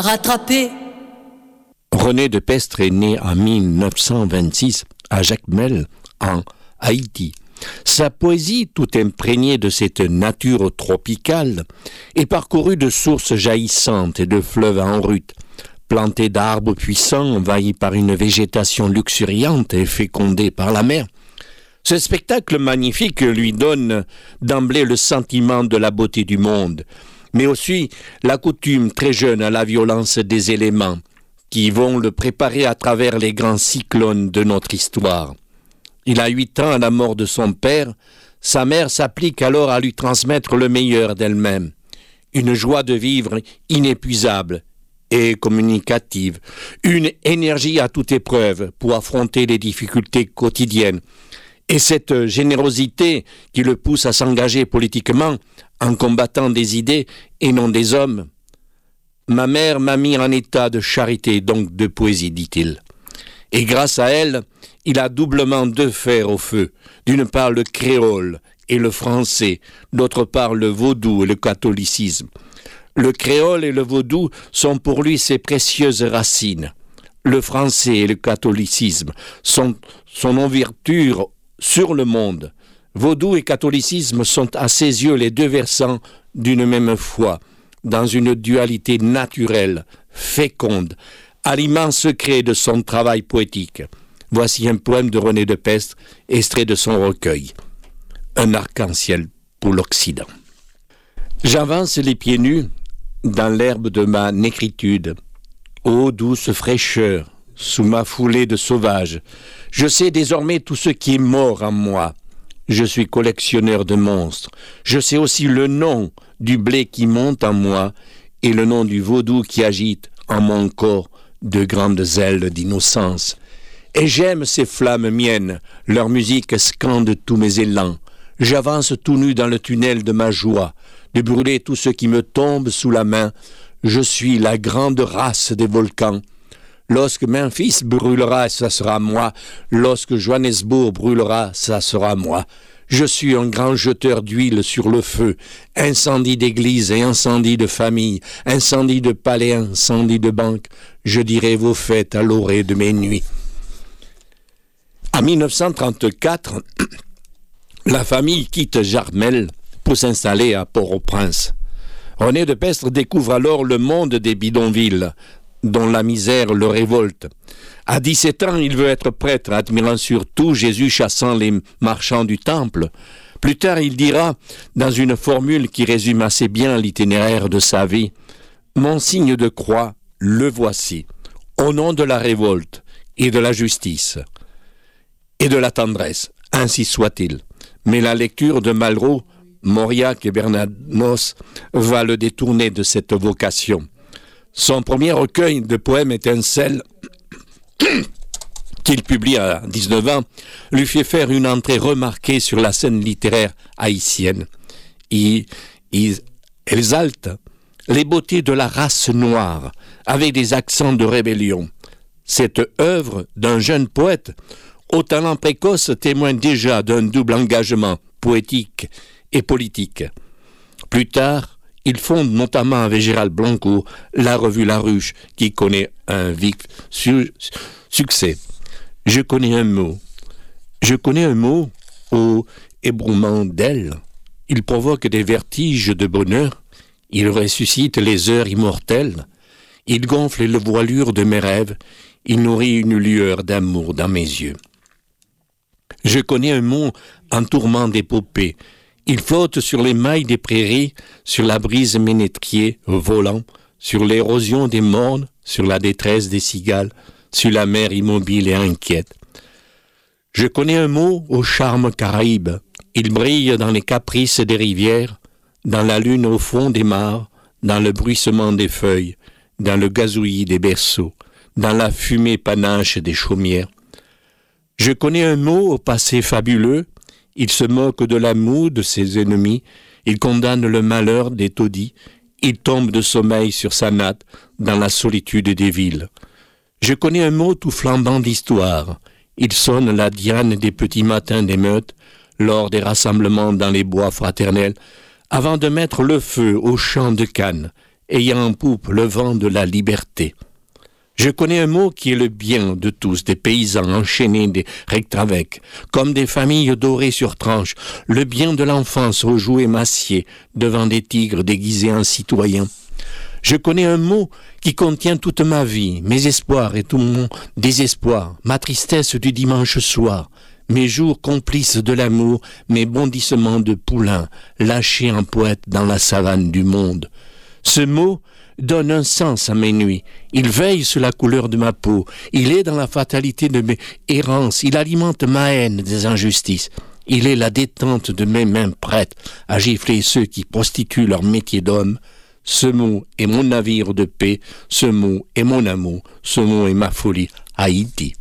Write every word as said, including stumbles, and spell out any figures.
Rattrapé. René de Pestre est né en mille neuf cent vingt-six à Jacmel, en Haïti. Sa poésie, tout imprégnée de cette nature tropicale, est parcourue de sources jaillissantes et de fleuves en rut, plantés d'arbres puissants, envahis par une végétation luxuriante et fécondée par la mer. Ce spectacle magnifique lui donne d'emblée le sentiment de la beauté du monde, mais aussi la coutume très jeune à la violence des éléments, qui vont le préparer à travers les grands cyclones de notre histoire. Il a huit ans à la mort de son père. Sa mère s'applique alors à lui transmettre le meilleur d'elle-même. Une joie de vivre inépuisable et communicative. Une énergie à toute épreuve pour affronter les difficultés quotidiennes. Et cette générosité qui le pousse à s'engager politiquement en combattant des idées et non des hommes. Ma mère m'a mis en état de charité, donc de poésie, dit-il. Et grâce à elle, il a doublement deux fers au feu. D'une part le créole et le français, d'autre part le vaudou et le catholicisme. Le créole et le vaudou sont pour lui ses précieuses racines. Le français et le catholicisme sont son ouverture sur le monde. Vaudou et catholicisme sont à ses yeux les deux versants d'une même foi, dans une dualité naturelle, féconde, à l'immense secret de son travail poétique. Voici un poème de René de Pestre, extrait de son recueil. Un arc-en-ciel pour l'Occident. J'avance les pieds nus dans l'herbe de ma négritude. Ô douce fraîcheur, sous ma foulée de sauvage, je sais désormais tout ce qui est mort en moi. Je suis collectionneur de monstres. Je sais aussi le nom du blé qui monte en moi et le nom du vaudou qui agite en mon corps de grandes ailes d'innocence. Et j'aime ces flammes miennes, leur musique scande tous mes élans. J'avance tout nu dans le tunnel de ma joie, de brûler tout ce qui me tombe sous la main. Je suis la grande race des volcans. Lorsque Memphis brûlera, ça sera moi. Lorsque Johannesburg brûlera, ça sera moi. Je suis un grand jeteur d'huile sur le feu, incendie d'église et incendie de famille, incendie de palais, incendie de banque. Je dirai vos fêtes à l'orée de mes nuits. En mille neuf cent trente-quatre, la famille quitte Jacmel pour s'installer à Port-au-Prince. René de Pestre découvre alors le monde des bidonvilles, dont la misère le révolte. À dix-sept ans, il veut être prêtre, admirant surtout Jésus chassant les marchands du temple. Plus tard, il dira, dans une formule qui résume assez bien l'itinéraire de sa vie, « Mon signe de croix, le voici, au nom de la révolte et de la justice et de la tendresse, ainsi soit-il. » Mais la lecture de Malraux, Mauriac et Bernanos va le détourner de cette vocation. Son premier recueil de poèmes Étincelles, qu'il publie à dix-neuf ans, lui fait faire une entrée remarquée sur la scène littéraire haïtienne. Il, il exalte les beautés de la race noire avec des accents de rébellion. Cette œuvre d'un jeune poète au talent précoce témoigne déjà d'un double engagement poétique et politique. Plus tard, il fonde notamment avec Gérald Blanco la revue La Ruche, qui connaît un vif su- succès. Je connais un mot. Je connais un mot au ébrouement d'ailes. Il provoque des vertiges de bonheur. Il ressuscite les heures immortelles. Il gonfle les voilures de mes rêves. Il nourrit une lueur d'amour dans mes yeux. Je connais un mot en tourment d'épopée. Il flotte sur les mailles des prairies, sur la brise ménétrier volant, sur l'érosion des mornes, sur la détresse des cigales, sur la mer immobile et inquiète. Je connais un mot au charme caraïbe. Il brille dans les caprices des rivières, dans la lune au fond des mares, dans le bruissement des feuilles, dans le gazouillis des berceaux, dans la fumée panache des chaumières. Je connais un mot au passé fabuleux. Il se moque de l'amour de ses ennemis. Il condamne le malheur des taudis. Il tombe de sommeil sur sa natte dans la solitude des villes. Je connais un mot tout flambant d'histoire. Il sonne la diane des petits matins d'émeute, lors des rassemblements dans les bois fraternels, avant de mettre le feu aux champs de Cannes ayant en poupe le vent de la liberté. Je connais un mot qui est le bien de tous, des paysans enchaînés, des rectravec, comme des familles dorées sur tranche, le bien de l'enfance aux jouets massiers, devant des tigres déguisés en citoyens. Je connais un mot qui contient toute ma vie, mes espoirs et tout mon désespoir, ma tristesse du dimanche soir, mes jours complices de l'amour, mes bondissements de poulain, lâchés en poète dans la savane du monde. Ce mot donne un sens à mes nuits. Il veille sur la couleur de ma peau. Il est dans la fatalité de mes errances. Il alimente ma haine des injustices. Il est la détente de mes mains prêtes à gifler ceux qui prostituent leur métier d'homme. Ce mot est mon navire de paix. Ce mot est mon amour. Ce mot est ma folie. Haïti.